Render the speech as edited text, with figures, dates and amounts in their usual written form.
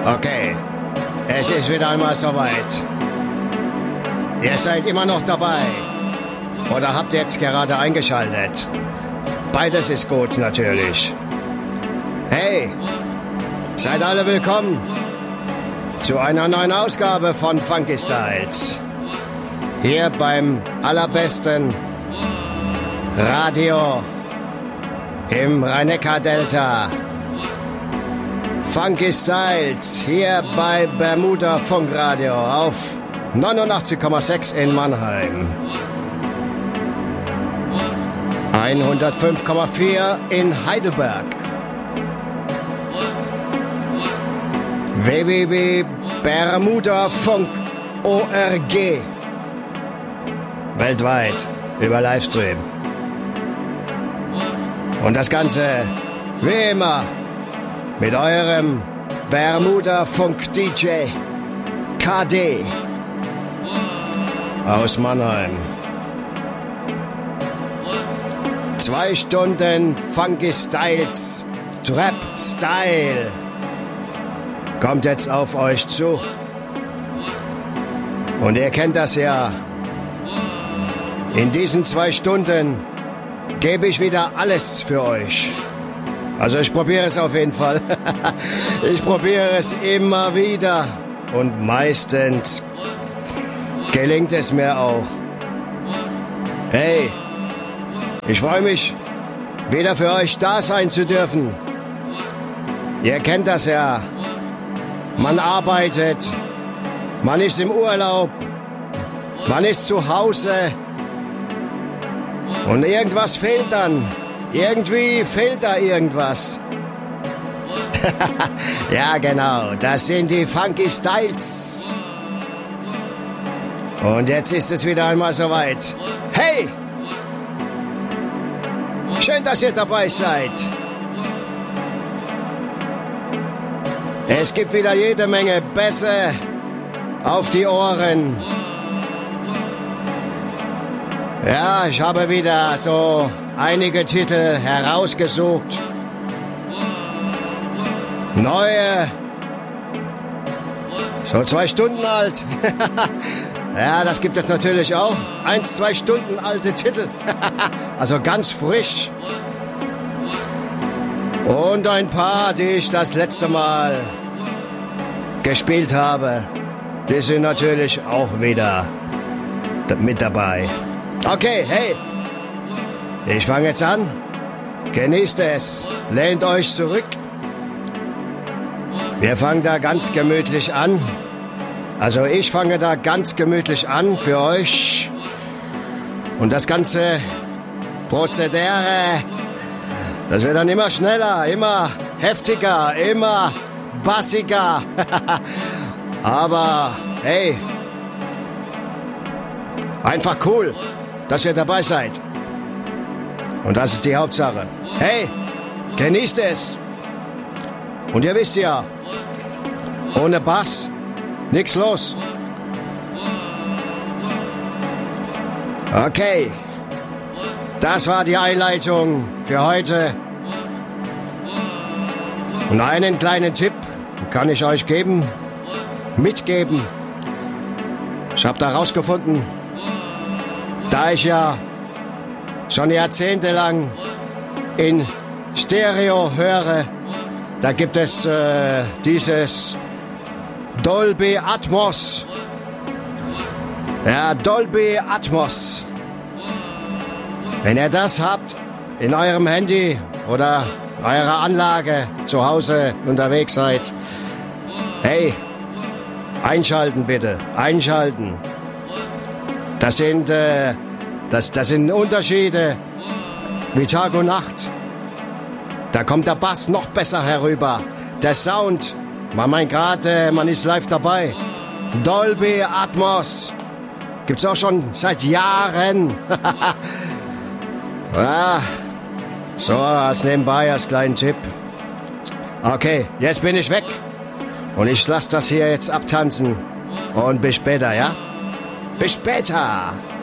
Okay, es ist wieder einmal soweit. Ihr seid immer noch dabei. Oder habt jetzt gerade eingeschaltet? Beides ist gut, natürlich. Hey, seid alle willkommen zu einer neuen Ausgabe von Funky Styles. Hier beim allerbesten Radio im Rhein-Neckar-Delta. Funky Styles hier bei Bermuda Funkradio auf 89,6 in Mannheim. 105,4 in Heidelberg. www.bermudafunk.org. Weltweit über Livestream. Und das Ganze wie immer mit eurem Bermuda Funk DJ KD aus Mannheim. 2 Stunden Funky Styles, Trap Style kommt jetzt auf euch zu. Und ihr kennt das ja. In diesen 2 Stunden gebe ich wieder alles für euch. Also ich probiere es auf jeden Fall. Ich probiere es immer wieder. Und meistens gelingt es mir auch. Hey, ich freue mich, wieder für euch da sein zu dürfen. Ihr kennt das ja. Man arbeitet, man ist im Urlaub, man ist zu Hause und irgendwas fehlt dann. Irgendwie fehlt da irgendwas. Ja, genau, das sind die Funky Styles. Und jetzt ist es wieder einmal soweit. Hey! Schön, dass ihr dabei seid. Es gibt wieder jede Menge Bässe auf die Ohren. Ja, ich habe wieder so einige Titel herausgesucht. Neue, so 2 Stunden alt. Ja, das gibt es natürlich auch. 1-2 Stunden alte Titel. Also ganz frisch. Und ein paar, die ich das letzte Mal gespielt habe. Die sind natürlich auch wieder mit dabei. Okay, hey. Ich fange jetzt an. Genießt es. Lehnt euch zurück. Wir fangen da ganz gemütlich an. Also ich fange da ganz gemütlich an für euch. Und das ganze Prozedere, das wird dann immer schneller, immer heftiger, immer bassiger. Aber hey, einfach cool, dass ihr dabei seid. Und das ist die Hauptsache. Hey, genießt es. Und ihr wisst ja, ohne Bass nix los. Okay, das war die Einleitung für heute. Und einen kleinen Tipp kann ich euch mitgeben. Ich habe da rausgefunden, da ich ja schon jahrzehntelang in Stereo höre, da gibt es dieses Dolby Atmos. Ja, Dolby Atmos. Wenn ihr das habt in eurem Handy oder eurer Anlage zu Hause unterwegs seid, hey, einschalten bitte, einschalten. Das sind Unterschiede wie Tag und Nacht. Da kommt der Bass noch besser herüber. Der Sound, man meint gerade, man ist live dabei. Dolby Atmos. Gibt's auch schon seit Jahren. Ja, so als nebenbei, als kleinen Tipp. Okay, jetzt bin ich weg. Und ich lasse das hier jetzt abtanzen. Und bis später, ja? Bis später.